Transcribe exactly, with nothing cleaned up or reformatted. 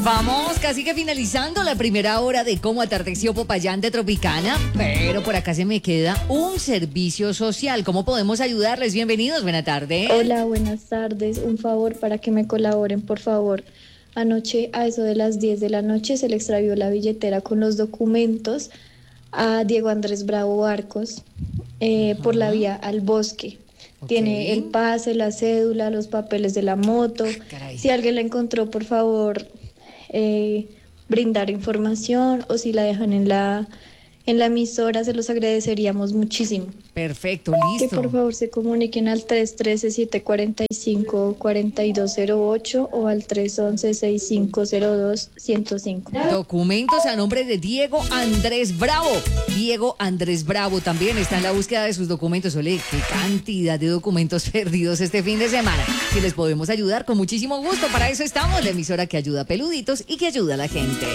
Vamos casi que finalizando la primera hora de Cómo atardeció Popayán de Tropicana, pero por acá se me queda un servicio social. ¿Cómo podemos ayudarles? Bienvenidos, buena tarde. Hola, buenas tardes. Un favor para que me colaboren, por favor. Anoche, a eso de las diez de la noche, se le extravió la billetera con los documentos a Diego Andrés Bravo Barcos eh, por la vía al Bosque. Okay. Tiene el pase, la cédula, los papeles de la moto. Caray. Si alguien la encontró, por favor, eh, brindar información, o si la dejan en la en la emisora, se los agradeceríamos muchísimo. Perfecto, listo. Que por favor se comuniquen al tres uno tres, siete cuatro cinco, cuatro dos cero ocho o al tres uno uno, seis cinco cero dos, uno cero cinco. Documentos a nombre de Diego Andrés Bravo. Diego Andrés Bravo también está en la búsqueda de sus documentos. Ole, qué cantidad de documentos perdidos este fin de semana. Si les podemos ayudar, con muchísimo gusto. Para eso estamos, la emisora que ayuda a peluditos y que ayuda a la gente.